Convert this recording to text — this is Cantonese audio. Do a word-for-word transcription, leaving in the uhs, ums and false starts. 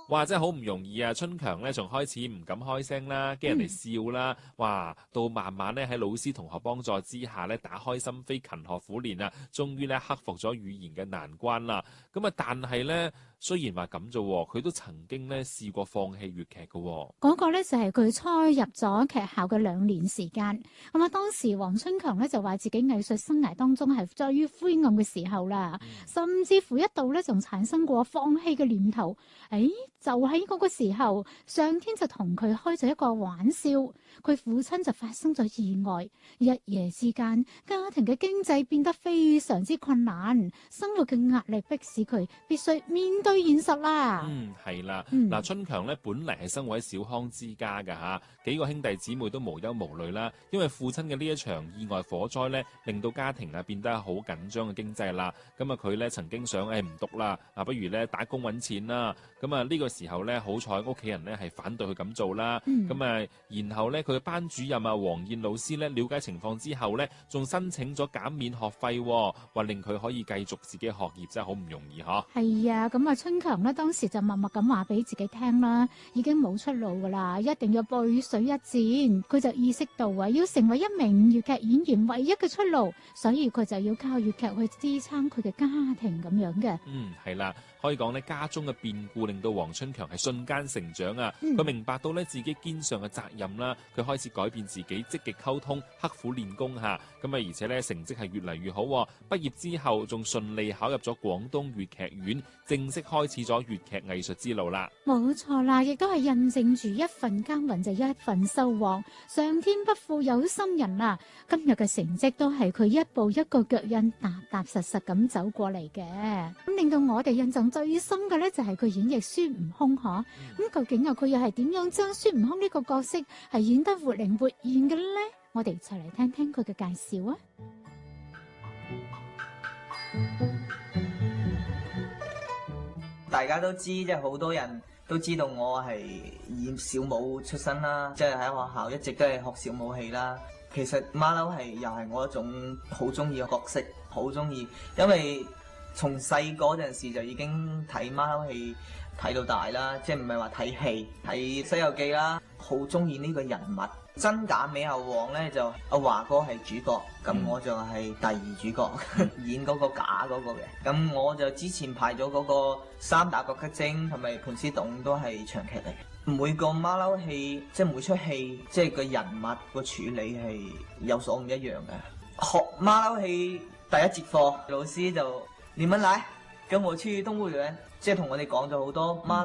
哇，真係好唔容易啊！春強咧，從開始唔敢開聲啦，驚人哋笑啦，嗯、哇，到慢慢咧喺老師同學幫助之下咧，打開心扉，勤學苦練啊，終於咧克服咗語言嘅難關啦。咁啊，但係咧，雖然話咁啫，佢都曾經咧試過放棄粵劇嘅。 嗰個咧就係佢初入咗劇校嘅兩年時間。咁啊，當時黃春強咧就話自己藝術生涯當中係最灰暗嘅時候啦，嗯、甚至乎一度咧仲產生過放棄嘅念頭。誒，就喺嗰個時候，上天就同佢開咗一個玩笑，佢父親就發生咗意外，一夜之間，家庭嘅經濟變得非常之困難，生活嘅壓力迫使佢必須面對現實啦。 嗯，係啦，嗱、嗯，春強咧本嚟係生活喺小康之家噶吓，幾個兄弟姊妹都無憂無慮啦，因為父親嘅呢一場意外火災咧，令到家庭啊變得好緊張嘅經濟啦。咁啊，佢咧曾經想誒唔讀啦，啊不如咧打工搵錢啦。咁啊呢個時候咧，好彩屋企人咧係反對佢咁做啦。咁啊、嗯，然後咧佢嘅班主任啊黃燕老師咧了解情況之後咧，仲申請咗減免學費，話令佢可以繼續自己學業，真係好唔容易嗬。 係啊，咁啊春強咧當時就默默咁話俾自己聽啦，已經冇出路噶啦，一定要背水一戰。佢就意識到啊，要成為一名粵劇演員唯一嘅出路，所以佢就要靠粵劇去支撐佢嘅家庭咁樣嘅。 嗯，係啦。可以講咧，家中嘅變故令到黃春強係瞬間成長啊！佢、嗯、明白到咧自己肩上嘅責任啦，佢開始改變自己，積極溝通，刻苦練功嚇。咁啊，而且咧成績係越嚟越好。畢業之後仲順利考入咗廣東粵劇院，正式開始咗粵劇藝術之路啦。 冇錯啦，亦都係印證住一份耕耘就一份收穫。上天不負有心人啊！今日嘅成績都係佢一步一個腳印，踏踏實實咁走過嚟嘅。咁令到我哋印象最深嘅咧就係佢演繹孫悟空嗬，咁、嗯、究竟啊佢又係點樣將孫悟空呢個角色係演得活靈活現嘅咧？我哋一齊嚟聽聽佢嘅介紹啊！ 大家都知，即係好多人都知道我係演小武出身啦，即係喺學校一直都係學小武戲啦。其實馬騮係又係我一種好中意嘅角色，好中意，因為從細嗰陣時就已經睇馬騮戲睇到大啦，即係唔係話睇戲睇《西遊記》啦，好中意呢個人物。真假美猴王咧就阿華哥係主角，咁、嗯、我就係第二主角，演嗰個假嗰個嘅。咁我就之前排咗嗰個三打郭吉精同埋盤絲洞都係長劇嚟。每個馬騮戲即係每出戲，即係個人物個處理係有所唔一樣嘅。學馬騮戲第一節課，老師就你們來跟我去動物園，即係同我哋講咗好多馬